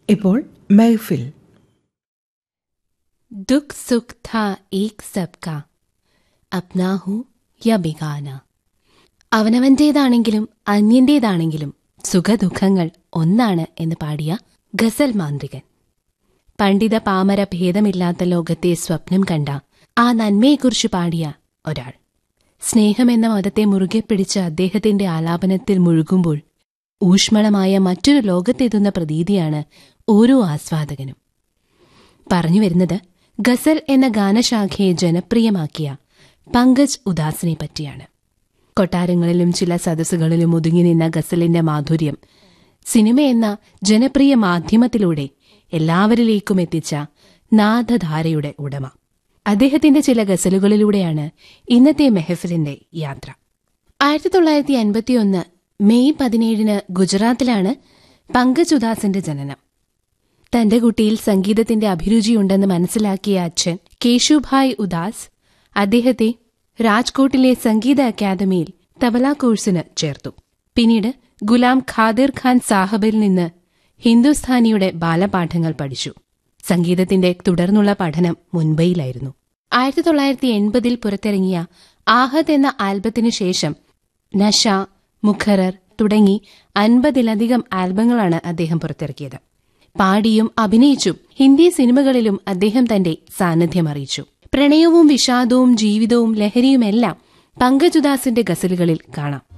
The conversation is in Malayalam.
ഇപ്പോൾ മെഹ്ഫിൽ. ദുഃഖ് സുഖ് ഥാ ഏക് സബ്കാ, അപ്നാ ഹൂ യാ ബിഗാന. അവനവന്റേതാണെങ്കിലും അന്യന്റേതാണെങ്കിലും സുഖദുഃഖങ്ങൾ ഒന്നാണ് എന്ന് പാടിയ ഗസൽ മാന്ത്രികൻ. പണ്ഡിത പാമര ഭേദമില്ലാത്ത ലോകത്തെ സ്വപ്നം കണ്ട ആ നന്മയെക്കുറിച്ച് പാടിയ ഒരാൾ. സ്നേഹമെന്ന മതത്തെ മുറുകെ പിടിച്ച അദ്ദേഹത്തിന്റെ ആലാപനത്തിൽ മുഴുകുമ്പോൾ ഊഷ്മളമായ മറ്റൊരു ലോകത്തെത്തുന്ന പ്രതീതിയാണ് ഓരോ ആസ്വാദകനും. പറഞ്ഞുവരുന്നത് ഗസൽ എന്ന ഗാനശാഖയെ ജനപ്രിയമാക്കിയ പങ്കജ് ഉദാസിനെ പറ്റിയാണ്. കൊട്ടാരങ്ങളിലും ചില സദസ്സുകളിലും ഒതുങ്ങി നിന്ന ഗസലിന്റെ മാധുര്യം സിനിമയെന്ന ജനപ്രിയ മാധ്യമത്തിലൂടെ എല്ലാവരിലേക്കും എത്തിച്ച നാദധാരയുടെ ഉടമ. അദ്ദേഹത്തിന്റെ ചില ഗസലുകളിലൂടെയാണ് ഇന്നത്തെ മെഹഫിലിന്റെ യാത്ര. 1951 മെയ് 17 ഗുജറാത്തിലാണ് പങ്കജ് ഉദാസിന്റെ ജനനം. തന്റെ കുട്ടിയിൽ സംഗീതത്തിന്റെ അഭിരുചിയുണ്ടെന്ന് മനസ്സിലാക്കിയ അച്ഛൻ കേശുഭായ് ഉദാസ് അദ്ദേഹത്തെ രാജ്കോട്ടിലെ സംഗീത അക്കാദമിയിൽ തബല കോഴ്സിന് ചേർത്തു. പിന്നീട് ഗുലാം ഖാദിർ ഖാൻ സാഹബിൽ നിന്ന് ഹിന്ദുസ്ഥാനിയുടെ ബാലപാഠങ്ങൾ പഠിച്ചു. സംഗീതത്തിന്റെ തുടർന്നുള്ള പഠനം മുംബൈയിലായിരുന്നു. 1980 പുറത്തിറങ്ങിയ ആഹദ് എന്ന ആൽബത്തിനു ശേഷം നഷ, മുഖറർ തുടങ്ങി 50-ലധികം ആൽബങ്ങളാണ് അദ്ദേഹം പുറത്തിറക്കിയത്. പാടിയും അഭിനയിച്ചും ഹിന്ദി സിനിമകളിലും അദ്ദേഹം തന്റെ സാന്നിധ്യം അറിയിച്ചു. പ്രണയവും വിഷാദവും ജീവിതവും ലഹരിയുമെല്ലാം പങ്കജ് ഉദാസിന്റെ ഗസലുകളിൽ കാണാം.